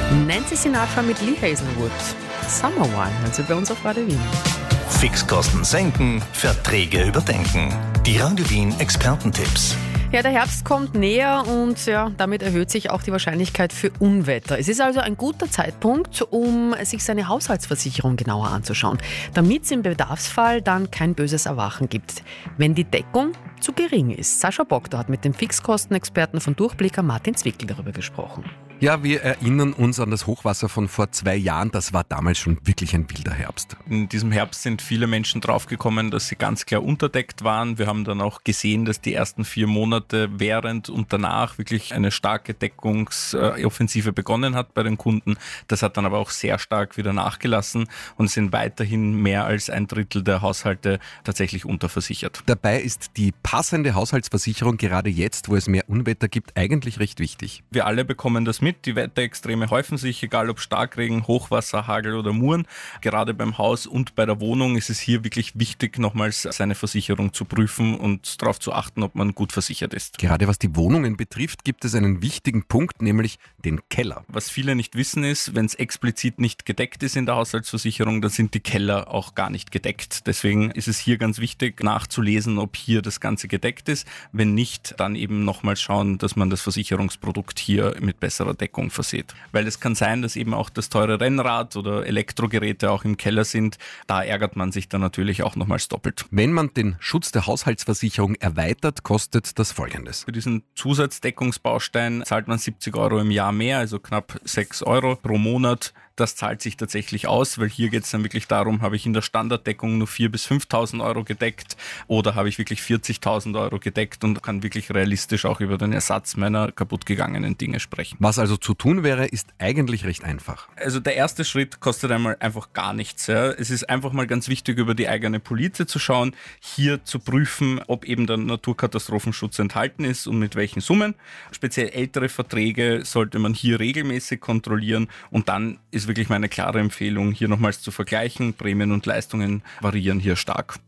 Nancy Sinatra mit Lee Hazelwood. Summer Wine, hören Sie bei uns auf Radio Wien. Fixkosten senken, Verträge überdenken. Die Radio Wien Expertentipps. Ja, der Herbst kommt näher und damit erhöht sich auch die Wahrscheinlichkeit für Unwetter. Es ist also ein guter Zeitpunkt, um sich seine Haushaltsversicherung genauer anzuschauen, damit es im Bedarfsfall dann kein böses Erwachen gibt, wenn die Deckung zu gering ist. Sascha Bogda hat mit dem Fixkostenexperten von Durchblicker Martin Zwickel darüber gesprochen. Ja, wir erinnern uns an das Hochwasser von vor 2 Jahren. Das war damals schon wirklich ein wilder Herbst. In diesem Herbst sind viele Menschen draufgekommen, dass sie ganz klar unterdeckt waren. Wir haben dann auch gesehen, dass die ersten 4 Monate während und danach wirklich eine starke Deckungsoffensive begonnen hat bei den Kunden. Das hat dann aber auch sehr stark wieder nachgelassen und es sind weiterhin mehr als 1/3 der Haushalte tatsächlich unterversichert. Dabei ist die passende Haushaltsversicherung gerade jetzt, wo es mehr Unwetter gibt, eigentlich recht wichtig. Wir alle bekommen das mit. Die Wetterextreme häufen sich, egal ob Starkregen, Hochwasser, Hagel oder Muren. Gerade beim Haus und bei der Wohnung ist es hier wirklich wichtig, nochmals seine Versicherung zu prüfen und darauf zu achten, ob man gut versichert ist. Gerade was die Wohnungen betrifft, gibt es einen wichtigen Punkt, nämlich den Keller. Was viele nicht wissen ist, wenn es explizit nicht gedeckt ist in der Haushaltsversicherung, dann sind die Keller auch gar nicht gedeckt. Deswegen ist es hier ganz wichtig, nachzulesen, ob hier das Ganze gedeckt ist. Wenn nicht, dann eben nochmals schauen, dass man das Versicherungsprodukt hier mit besserer Deckung verseht. Weil es kann sein, dass eben auch das teure Rennrad oder Elektrogeräte auch im Keller sind. Da ärgert man sich dann natürlich auch nochmals doppelt. Wenn man den Schutz der Haushaltsversicherung erweitert, kostet das Folgendes. Für diesen Zusatzdeckungsbaustein zahlt man 70 € im Jahr mehr, also knapp 6 € pro Monat. Das zahlt sich tatsächlich aus, weil hier geht es dann wirklich darum, habe ich in der Standarddeckung nur 4.000 bis 5.000 € gedeckt oder habe ich wirklich 40.000 € gedeckt und kann wirklich realistisch auch über den Ersatz meiner kaputtgegangenen Dinge sprechen. Was also zu tun wäre, ist eigentlich recht einfach. Also der erste Schritt kostet einmal einfach gar nichts. Ja. Es ist einfach mal ganz wichtig, über die eigene Police zu schauen, hier zu prüfen, ob eben der Naturkatastrophenschutz enthalten ist und mit welchen Summen. Speziell ältere Verträge sollte man hier regelmäßig kontrollieren und dann ist wirklich meine klare Empfehlung, hier nochmals zu vergleichen. Prämien und Leistungen variieren hier stark.